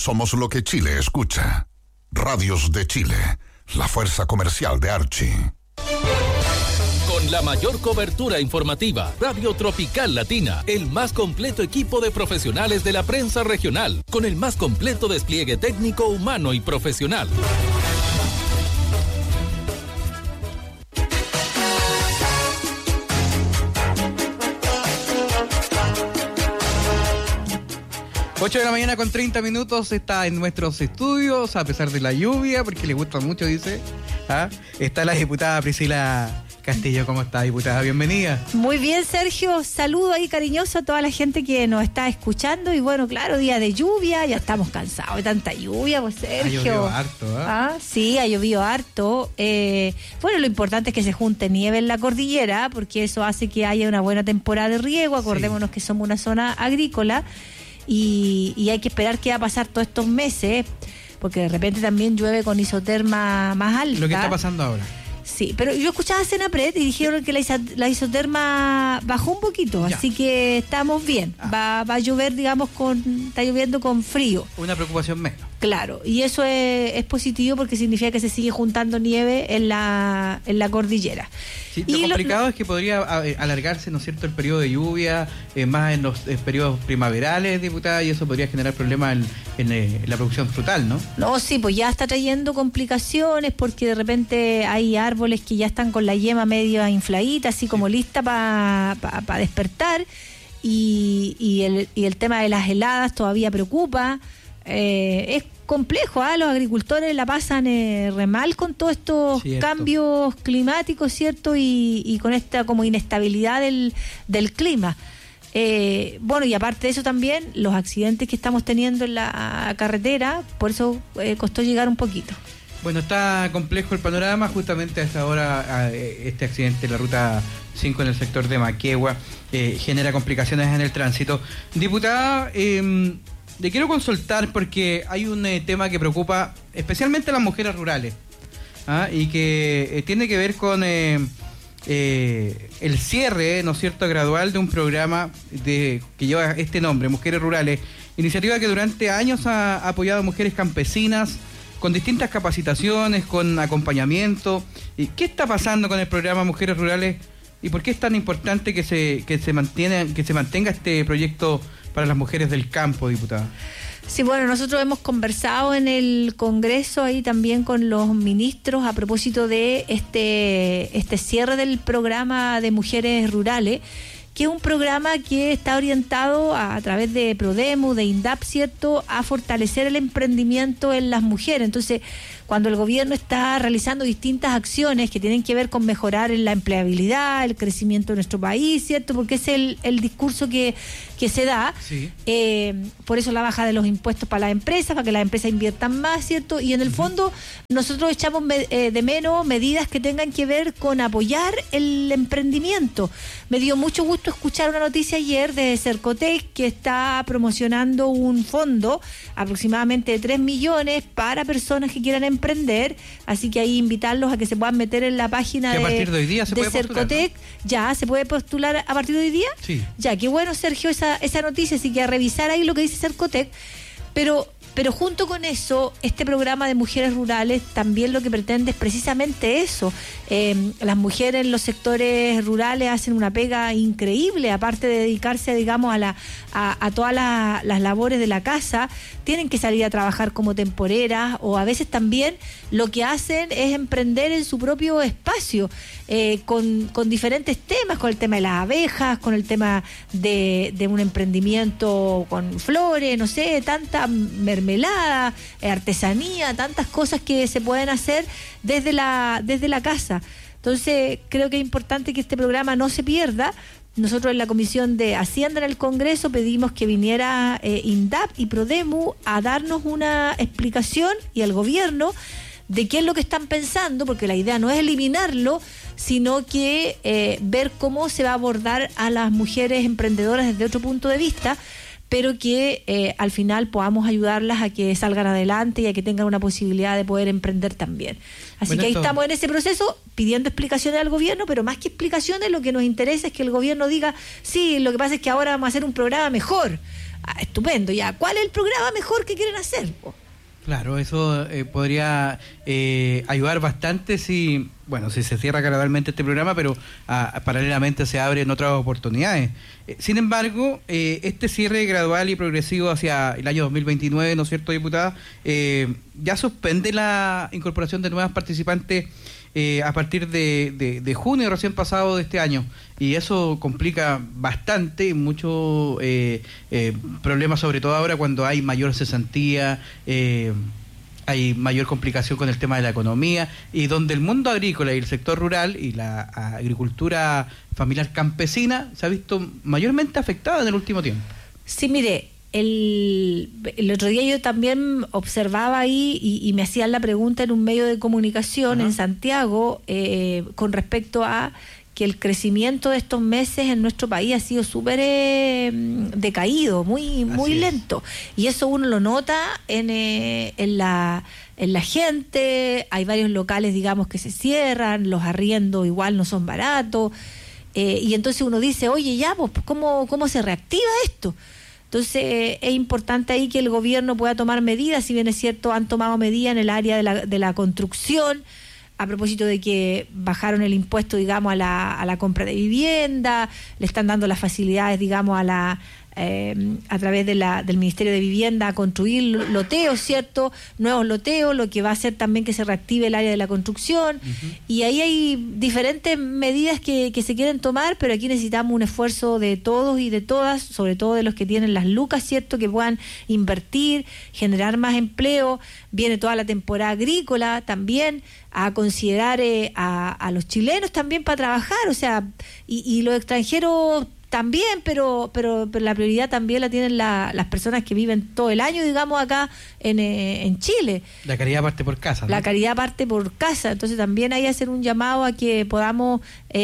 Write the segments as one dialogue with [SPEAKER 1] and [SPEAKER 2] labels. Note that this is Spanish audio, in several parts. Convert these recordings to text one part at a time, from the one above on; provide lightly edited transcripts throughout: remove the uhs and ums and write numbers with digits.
[SPEAKER 1] Somos lo que Chile escucha. Radios de Chile, la fuerza comercial de Archie.
[SPEAKER 2] Con la mayor cobertura informativa, Radio Tropical Latina, el más completo equipo de profesionales de la prensa regional, con el más completo despliegue técnico, humano y profesional.
[SPEAKER 3] Ocho de la mañana con 30 minutos, está en nuestros estudios, a pesar de la lluvia, porque le gusta mucho, dice. Está la diputada Priscila Castillo. ¿Cómo está, diputada? Bienvenida.
[SPEAKER 4] Muy bien, Sergio. Saludo ahí cariñoso a toda la gente que nos está escuchando. Y bueno, claro, día de lluvia, ya estamos cansados de tanta lluvia, pues, Sergio.
[SPEAKER 3] Ha llovido harto,
[SPEAKER 4] Sí, ha llovido harto. Bueno, lo importante es que se junte nieve en la cordillera, porque eso hace que haya una buena temporada de riego. Acordémonos que somos una zona agrícola. Y hay que esperar qué va a pasar todos estos meses, porque de repente también llueve con isoterma más alta.
[SPEAKER 3] Lo que está pasando ahora.
[SPEAKER 4] Sí, pero yo escuchaba a Senapred y dijeron que la isoterma bajó un poquito, así que estamos bien. Va a llover, digamos, está lloviendo con frío.
[SPEAKER 3] Una preocupación menos.
[SPEAKER 4] Claro, y eso es positivo porque significa que se sigue juntando nieve en la cordillera.
[SPEAKER 3] Sí, lo complicado es que podría alargarse, ¿no es cierto?, el periodo de lluvia, más en los periodos primaverales, diputada, y eso podría generar problemas en la producción frutal, ¿no? No,
[SPEAKER 4] sí, pues ya está trayendo complicaciones porque de repente hay árboles que ya están con la yema medio infladita, así como lista para despertar, y el tema de las heladas todavía preocupa. Es complejo, los agricultores la pasan re mal con todos estos cambios climáticos, ¿cierto? Y con esta como inestabilidad del clima. Bueno, y aparte de eso también, los accidentes que estamos teniendo en la carretera, por eso costó llegar un poquito.
[SPEAKER 3] Bueno, está complejo el panorama, justamente a esta hora este accidente en la ruta 5 en el sector de Maquegua genera complicaciones en el tránsito. Diputada, le quiero consultar porque hay un tema que preocupa especialmente a las mujeres rurales, y que tiene que ver con el cierre, ¿no es cierto?, gradual de un programa que lleva este nombre, Mujeres Rurales, iniciativa que durante años ha apoyado a mujeres campesinas con distintas capacitaciones, con acompañamiento. ¿Qué está pasando con el programa Mujeres Rurales y por qué es tan importante que se mantenga este proyecto para las mujeres del campo, diputada?
[SPEAKER 4] Sí, bueno, nosotros hemos conversado en el Congreso ahí también con los ministros a propósito de este cierre del programa de mujeres rurales, que es un programa que está orientado a través de Prodemu, de INDAP, ¿cierto?, a fortalecer el emprendimiento en las mujeres. Entonces, cuando el gobierno está realizando distintas acciones que tienen que ver con mejorar la empleabilidad, el crecimiento de nuestro país, ¿cierto?, porque es el discurso que se da. Sí. Por eso la baja de los impuestos para las empresas, para que las empresas inviertan más, ¿cierto? Y en el fondo nosotros echamos de menos medidas que tengan que ver con apoyar el emprendimiento. Me dio mucho gusto escuchar una noticia ayer de Cercotec que está promocionando un fondo aproximadamente de 3 millones para personas que quieran emprender, así que ahí invitarlos a que se puedan meter en la página
[SPEAKER 3] de partir de hoy día se puede
[SPEAKER 4] Cercotec, ¿no? Ya se puede postular a partir de hoy día.
[SPEAKER 3] Sí.
[SPEAKER 4] Ya, qué bueno, Sergio, esa noticia, así que a revisar ahí lo que dice Cercotec, pero junto con eso, este programa de mujeres rurales también lo que pretende es precisamente eso. Las mujeres en los sectores rurales hacen una pega increíble, aparte de dedicarse, digamos, a todas las labores de la casa, tienen que salir a trabajar como temporeras, o a veces también lo que hacen es emprender en su propio espacio, con diferentes temas, con el tema de las abejas, con el tema de un emprendimiento con flores, no sé, tanta mermelada, artesanía, tantas cosas que se pueden hacer desde la casa. Entonces creo que es importante que este programa no se pierda. Nosotros en la Comisión de Hacienda en el Congreso pedimos que viniera INDAP y Prodemu a darnos una explicación, y al gobierno, de qué es lo que están pensando, porque la idea no es eliminarlo, sino que ver cómo se va a abordar a las mujeres emprendedoras desde otro punto de vista, pero que al final podamos ayudarlas a que salgan adelante y a que tengan una posibilidad de poder emprender también. Así que ahí estamos en ese proceso, pidiendo explicaciones al gobierno, pero más que explicaciones, lo que nos interesa es que el gobierno diga, sí, lo que pasa es que ahora vamos a hacer un programa mejor. Estupendo, ya. ¿Cuál es el programa mejor que quieren hacer?
[SPEAKER 3] Claro, eso podría ayudar bastante si se cierra gradualmente este programa, pero paralelamente se abren otras oportunidades. Sin embargo, este cierre gradual y progresivo hacia el año 2029, ¿no es cierto, diputada? Ya suspende la incorporación de nuevas participantes a partir de junio recién pasado de este año, y eso complica bastante, mucho problemas, sobre todo ahora cuando hay mayor cesantía, hay mayor complicación con el tema de la economía, y donde el mundo agrícola y el sector rural y la agricultura familiar campesina se ha visto mayormente afectada en el último tiempo.
[SPEAKER 4] Sí, mire, el otro día yo también observaba ahí y me hacían la pregunta en un medio de comunicación en Santiago con respecto a que el crecimiento de estos meses en nuestro país ha sido súper decaído, muy lento. Y eso uno lo nota en la gente. Hay varios locales, digamos, que se cierran, los arriendos igual no son baratos. Y entonces uno dice, oye, ya, pues, ¿cómo se reactiva esto? Entonces es importante ahí que el gobierno pueda tomar medidas, si bien es cierto, han tomado medidas en el área de la construcción, a propósito de que bajaron el impuesto, digamos, a la compra de vivienda, le están dando las facilidades, digamos, a través del Ministerio de Vivienda a construir loteos, ¿cierto? Nuevos loteos, lo que va a hacer también que se reactive el área de la construcción. Y ahí hay diferentes medidas que se quieren tomar, pero aquí necesitamos un esfuerzo de todos y de todas, sobre todo de los que tienen las lucas, ¿cierto? Que puedan invertir, generar más empleo. Viene toda la temporada agrícola también, a considerar a los chilenos también para trabajar, o sea, y los extranjeros también, pero la prioridad también la tienen las personas que viven todo el año, digamos, acá en Chile.
[SPEAKER 3] La caridad parte por casa, ¿no?
[SPEAKER 4] La caridad parte por casa, entonces también hay que hacer un llamado a que podamos,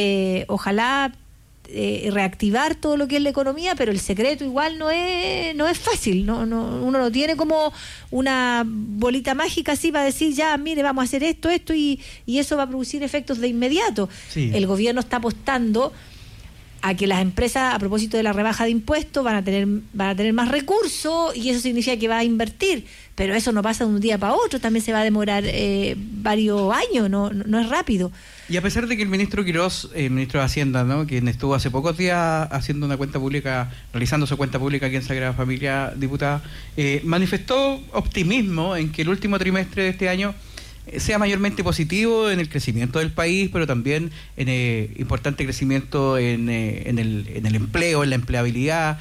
[SPEAKER 4] ojalá, reactivar todo lo que es la economía, pero el secreto igual no es fácil, uno no tiene como una bolita mágica así para decir, ya, mire, vamos a hacer esto, y eso va a producir efectos de inmediato. Sí. El gobierno está apostando a que las empresas, a propósito de la rebaja de impuestos, van a tener más recursos, y eso significa que va a invertir, pero eso no pasa de un día para otro, también se va a demorar varios años, no es rápido.
[SPEAKER 3] Y a pesar de que el ministro Quirós, el ministro de Hacienda, ¿no?, quien estuvo hace pocos días haciendo una cuenta pública, realizando su cuenta pública aquí en Sagrada Familia, diputada, manifestó optimismo en que el último trimestre de este año sea mayormente positivo en el crecimiento del país, pero también en importante crecimiento en el empleo, en la empleabilidad,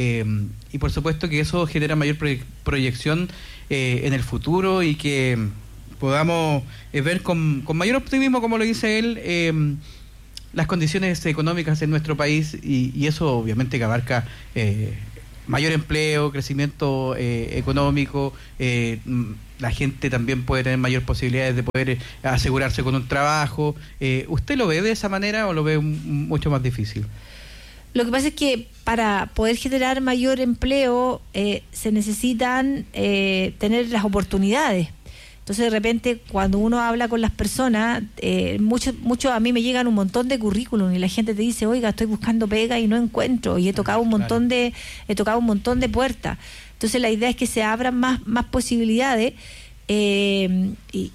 [SPEAKER 3] y por supuesto que eso genera mayor proyección en el futuro, y que podamos ver con mayor optimismo, como lo dice él, las condiciones económicas en nuestro país, y eso obviamente que abarca mayor empleo, crecimiento económico. La gente también puede tener mayor posibilidades de poder asegurarse con un trabajo. ¿Usted lo ve de esa manera o lo ve mucho más difícil?
[SPEAKER 4] Lo que pasa es que para poder generar mayor empleo se necesitan tener las oportunidades. Entonces, de repente, cuando uno habla con las personas, mucho a mí me llegan un montón de currículum y la gente te dice, oiga, estoy buscando pega y no encuentro, y he tocado un montón de puertas. Entonces, la idea es que se abran más posibilidades, y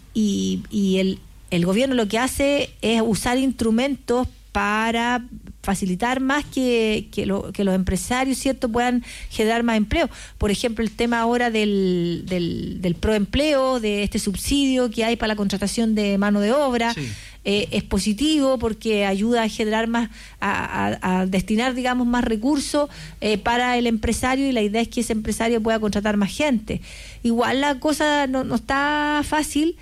[SPEAKER 4] el gobierno lo que hace es usar instrumentos para facilitar más que los empresarios, ¿cierto?, puedan generar más empleo. Por ejemplo, el tema ahora del proempleo, de este subsidio que hay para la contratación de mano de obra, sí. Es positivo porque ayuda a generar más, a destinar, digamos, más recursos para el empresario, y la idea es que ese empresario pueda contratar más gente. Igual la cosa no está fácil.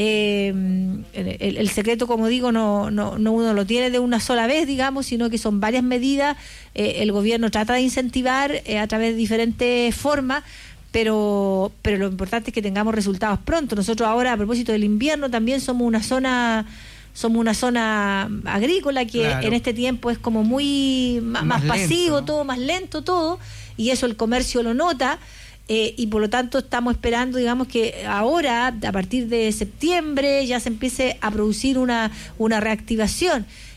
[SPEAKER 4] El secreto, como digo, no uno lo tiene de una sola vez, digamos, sino que son varias medidas. El gobierno trata de incentivar a través de diferentes formas, pero lo importante es que tengamos resultados pronto. Nosotros ahora, a propósito del invierno, también somos una zona agrícola que, claro, en este tiempo es como muy más pasivo, ¿no? Todo más lento, todo, y eso el comercio lo nota. Y por lo tanto estamos esperando, digamos, que ahora, a partir de septiembre, ya se empiece a producir una reactivación.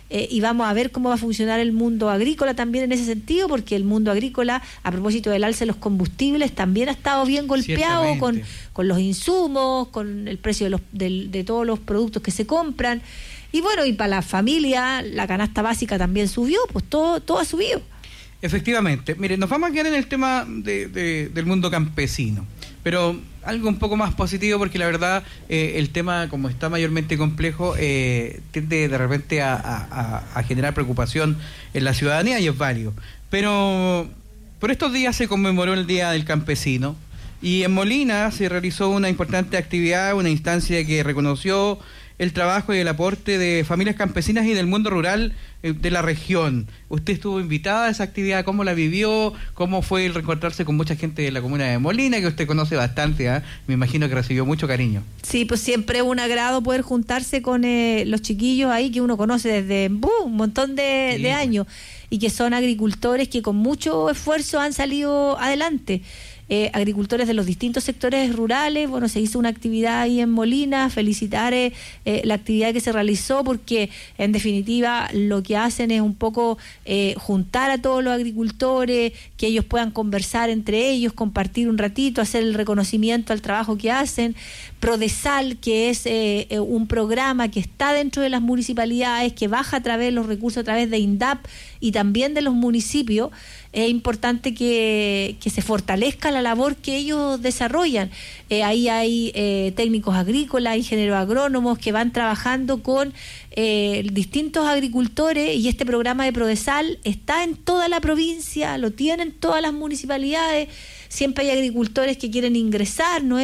[SPEAKER 4] y vamos a ver cómo va a funcionar el mundo agrícola también en ese sentido, porque el mundo agrícola, a propósito del alza de los combustibles, también ha estado bien golpeado con los insumos, con el precio de todos los productos que se compran. Y bueno, y para la familia, la canasta básica también subió, pues todo ha subido.
[SPEAKER 3] Efectivamente. Mire, nos vamos a quedar en el tema del mundo campesino, pero algo un poco más positivo, porque la verdad el tema, como está mayormente complejo, tiende de repente a generar preocupación en la ciudadanía, y es válido. Pero por estos días se conmemoró el Día del Campesino, y en Molina se realizó una importante actividad, una instancia que reconoció el trabajo y el aporte de familias campesinas y del mundo rural de la región. Usted estuvo invitada a esa actividad, ¿cómo la vivió? ¿Cómo fue el reencontrarse con mucha gente de la comuna de Molina, que usted conoce bastante? Me imagino que recibió mucho cariño.
[SPEAKER 4] Sí, pues siempre es un agrado poder juntarse con los chiquillos ahí que uno conoce desde un montón de años, y que son agricultores que con mucho esfuerzo han salido adelante. Agricultores de los distintos sectores rurales. Bueno, se hizo una actividad ahí en Molina, felicitar la actividad que se realizó, porque en definitiva lo que hacen es un poco juntar a todos los agricultores, que ellos puedan conversar entre ellos, compartir un ratito, hacer el reconocimiento al trabajo que hacen. Prodesal, que es un programa que está dentro de las municipalidades, que baja a través de los recursos, a través de INDAP y también de los municipios. Es importante que se fortalezca la labor que ellos desarrollan. Ahí hay técnicos agrícolas, ingenieros agrónomos que van trabajando con distintos agricultores, y este programa de Prodesal está en toda la provincia, lo tienen todas las municipalidades. Siempre hay agricultores que quieren ingresar, no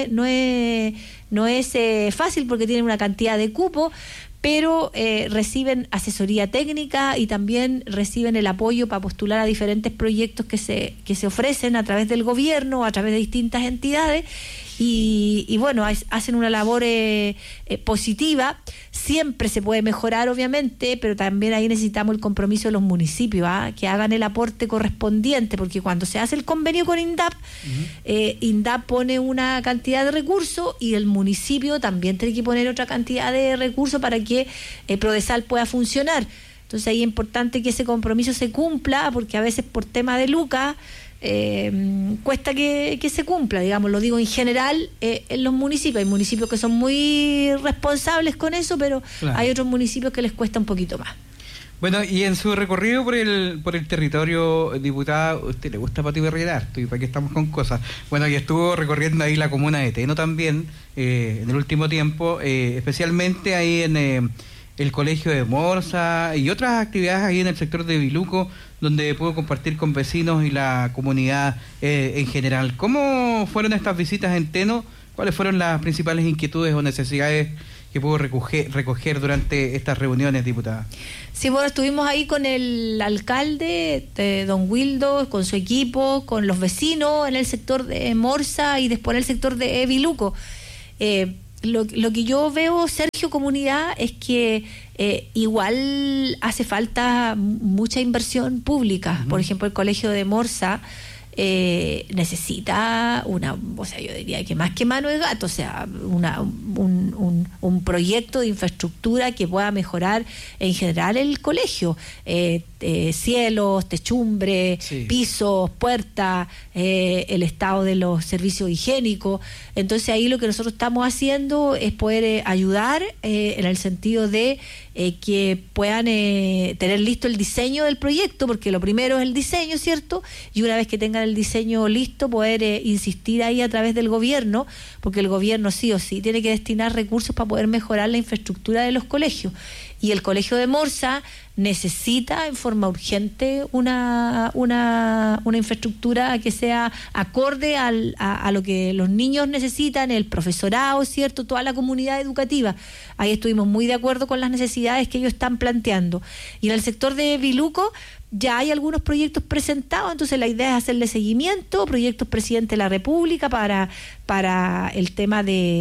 [SPEAKER 4] es fácil porque tienen una cantidad de cupos, pero reciben asesoría técnica y también reciben el apoyo para postular a diferentes proyectos que se ofrecen a través del gobierno, a través de distintas entidades, y bueno, hacen una labor positiva. Siempre se puede mejorar, obviamente, pero también ahí necesitamos el compromiso de los municipios, que hagan el aporte correspondiente, porque cuando se hace el convenio con INDAP, INDAP pone una cantidad de recursos y el municipio también tiene que poner otra cantidad de recursos para que Prodesal pueda funcionar. Entonces ahí es importante que ese compromiso se cumpla, porque a veces por tema de lucas cuesta que se cumpla, digamos, lo digo en general. En los municipios hay municipios que son muy responsables con eso, pero claro, hay otros municipios que les cuesta un poquito más.
[SPEAKER 3] Bueno, y en su recorrido por el territorio, diputada, ¿usted le gusta Patio Berriera? ¿Y para qué estamos con cosas? Bueno, y estuvo recorriendo ahí la comuna de Teno también en el último tiempo, especialmente ahí en el colegio de Morsa y otras actividades ahí en el sector de Viluco, donde pudo compartir con vecinos y la comunidad en general. ¿Cómo fueron estas visitas en Teno? ¿Cuáles fueron las principales inquietudes o necesidades que pudo recoger durante estas reuniones, diputada?
[SPEAKER 4] Sí, bueno, estuvimos ahí con el alcalde, don Wildo, con su equipo, con los vecinos en el sector de Morsa y después en el sector de Viluco. Lo que yo veo, Sergio, comunidad, es que igual hace falta mucha inversión pública. Por ejemplo, el colegio de Morsa necesita yo diría que más que mano de gato, o sea, un proyecto de infraestructura que pueda mejorar en general el colegio. Cielos, techumbre, pisos, puertas, el estado de los servicios higiénicos. Entonces ahí lo que nosotros estamos haciendo es poder ayudar en el sentido de que puedan tener listo el diseño del proyecto, porque lo primero es el diseño, ¿cierto? Y una vez que tengan el diseño listo, poder insistir ahí a través del gobierno, porque el gobierno sí o sí tiene que destinar recursos para poder mejorar la infraestructura de los colegios. Y el colegio de Morsa necesita en forma urgente una infraestructura que sea acorde a lo que los niños necesitan, el profesorado, ¿cierto? Toda la comunidad educativa. Ahí estuvimos muy de acuerdo con las necesidades que ellos están planteando. Y en el sector de Viluco, ya hay algunos proyectos presentados, entonces la idea es hacerle seguimiento, proyectos presidente de la República para el tema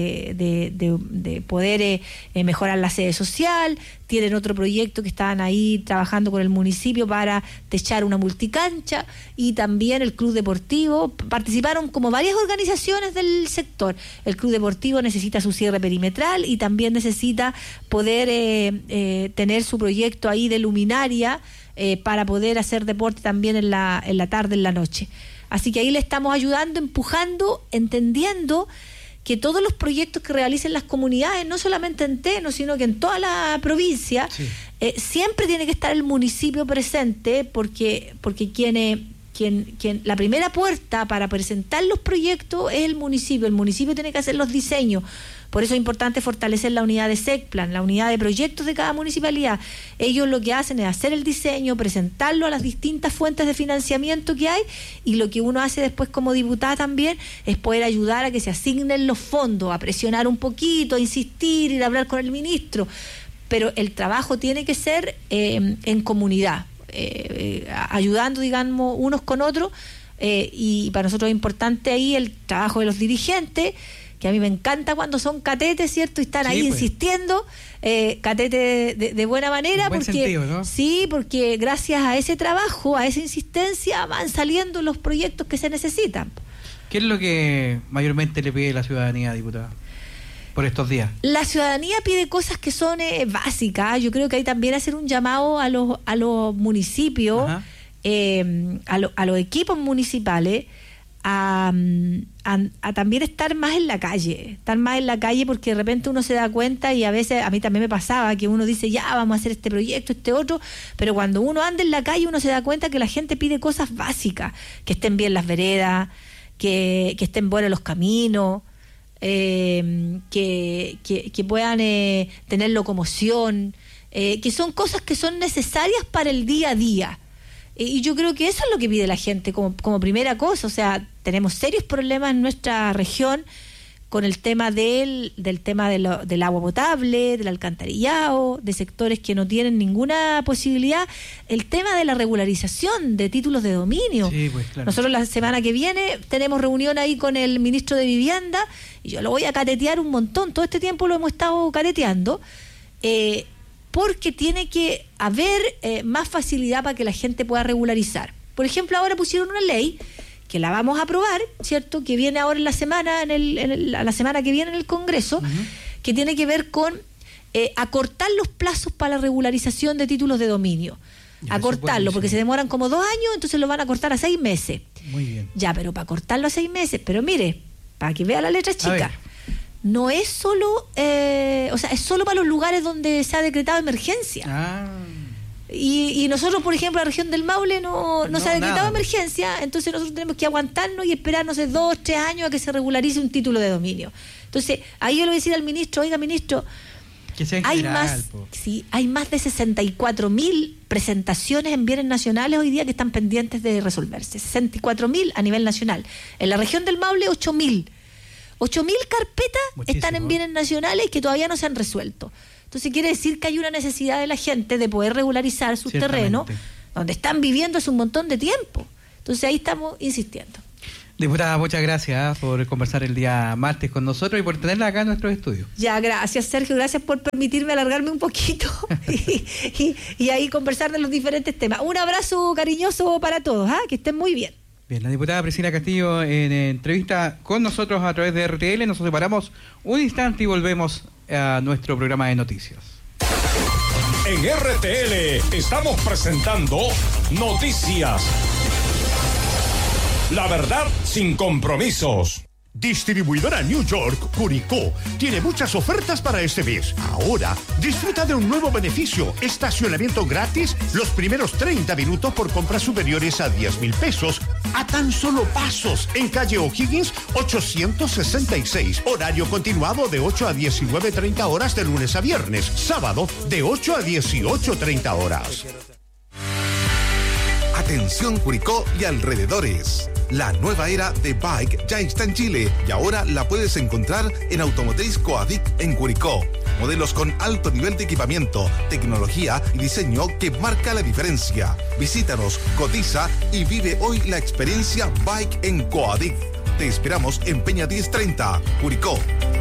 [SPEAKER 4] de poder mejorar la sede social. Tienen otro proyecto que estaban ahí trabajando con el municipio para techar una multicancha, y también el Club Deportivo. Participaron como varias organizaciones del sector. El Club Deportivo necesita su cierre perimetral y también necesita poder tener su proyecto ahí de luminaria para poder hacer deporte también en la tarde, en la noche. Así que ahí le estamos ayudando, empujando, entendiendo que todos los proyectos que realicen las comunidades, no solamente en Teno, sino que en toda la provincia, sí, siempre tiene que estar el municipio presente, porque quien la primera puerta para presentar los proyectos es el municipio. El municipio tiene que hacer los diseños. Por eso es importante fortalecer la unidad de SECPLAN, la unidad de proyectos de cada municipalidad. Ellos lo que hacen es hacer el diseño, presentarlo a las distintas fuentes de financiamiento que hay, y lo que uno hace después como diputada también es poder ayudar a que se asignen los fondos, a presionar un poquito, a insistir, ir a hablar con el ministro. Pero el trabajo tiene que ser en comunidad, ayudando, digamos, unos con otros, y para nosotros es importante ahí el trabajo de los dirigentes, que a mí me encanta cuando son catetes, ¿cierto? Y están ahí insistiendo, catetes de buena manera, porque sentido, ¿no? Sí, porque gracias a ese trabajo, a esa insistencia, van saliendo los proyectos que se necesitan.
[SPEAKER 3] ¿Qué es lo que mayormente le pide la ciudadanía, diputada, por estos días? La
[SPEAKER 4] ciudadanía pide cosas que son básicas. Yo creo que hay también hacer un llamado a los municipios, a los equipos municipales, a también estar más en la calle, porque de repente uno se da cuenta, y a veces a mí también me pasaba, que uno dice, ya vamos a hacer este proyecto, este otro, pero cuando uno anda en la calle uno se da cuenta que la gente pide cosas básicas, que estén bien las veredas, que estén buenos los caminos, que puedan tener locomoción, que son cosas que son necesarias para el día a día. Y yo creo que eso es lo que pide la gente como primera cosa. O sea, tenemos serios problemas en nuestra región con el tema del agua potable, del alcantarillado, de sectores que no tienen ninguna posibilidad. El tema de la regularización de títulos de dominio. Sí, pues, claro. Nosotros la semana que viene tenemos reunión ahí con el ministro de Vivienda, y yo lo voy a catetear un montón. Todo este tiempo lo hemos estado cateteando, porque tiene que haber más facilidad para que la gente pueda regularizar. Por ejemplo, ahora pusieron una ley que la vamos a aprobar, ¿cierto? Que viene ahora en la semana, la semana que viene en el Congreso, que tiene que ver con acortar los plazos para la regularización de títulos de dominio. Acortarlo, porque se demoran como 2 años, entonces lo van a cortar a 6 meses.
[SPEAKER 3] Muy bien.
[SPEAKER 4] Ya, pero para cortarlo a 6 meses, pero mire, para que vea la letra chica, no es solo, o sea, es solo para los lugares donde se ha decretado emergencia. Y nosotros, por ejemplo, la región del Maule no se ha decretado emergencia, entonces nosotros tenemos que aguantarnos y esperar, no sé, 2, 3 años a que se regularice un título de dominio. Entonces, ahí yo le voy a decir al ministro, oiga, ministro,
[SPEAKER 3] que sea
[SPEAKER 4] hay
[SPEAKER 3] general,
[SPEAKER 4] hay más de 64.000 presentaciones en bienes nacionales hoy día que están pendientes de resolverse. 64.000 a nivel nacional. En la región del Maule, 8.000. 8.000 carpetas están en bienes nacionales que todavía no se han resuelto. Entonces quiere decir que hay una necesidad de la gente de poder regularizar sus terrenos donde están viviendo hace un montón de tiempo. Entonces ahí estamos insistiendo.
[SPEAKER 3] Diputada, muchas gracias por conversar el día martes con nosotros y por tenerla acá en nuestros estudios.
[SPEAKER 4] Ya, gracias Sergio, gracias por permitirme alargarme un poquito y ahí conversar de los diferentes temas. Un abrazo cariñoso para todos, que estén muy bien.
[SPEAKER 3] Bien, la diputada Priscila Castillo en entrevista con nosotros a través de RTL. Nos separamos un instante y volvemos a nuestro programa de noticias.
[SPEAKER 5] En RTL estamos presentando Noticias. La verdad sin compromisos.
[SPEAKER 6] Distribuidora New York, Curicó, tiene muchas ofertas para este mes. Ahora, disfruta de un nuevo beneficio: estacionamiento gratis los primeros 30 minutos por compras superiores a 10,000 pesos, a tan solo pasos, en calle O'Higgins 866. Horario continuado de 8 a 19:30 horas de lunes a viernes. Sábado de 8 a 18:30 horas.
[SPEAKER 7] Atención Curicó y alrededores. La nueva era de Bike ya está en Chile y ahora la puedes encontrar en Automotriz Coadic en Curicó. Modelos con alto nivel de equipamiento, tecnología y diseño que marca la diferencia. Visítanos, cotiza y vive hoy la experiencia Bike en Coadic. Te esperamos en Peña 1030, Curicó.